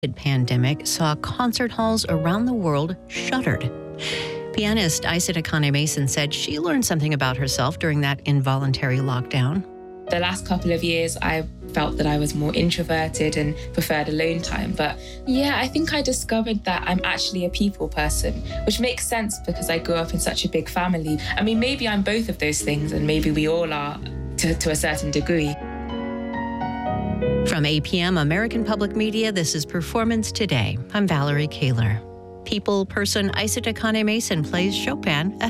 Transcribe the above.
pandemic saw concert halls around the world shuttered. Pianist Isa Akane Mason said she learned something about herself during that involuntary lockdown. The last couple of years, I felt that I was more introverted and preferred alone time. But yeah, I think I discovered that I'm actually a people person, which makes sense because I grew up in such a big family. I mean, maybe I'm both of those things, and maybe we all are to a certain degree. From APM American Public Media, this is Performance Today. I'm Valerie Kaler. People person Isa Akane Mason plays Chopin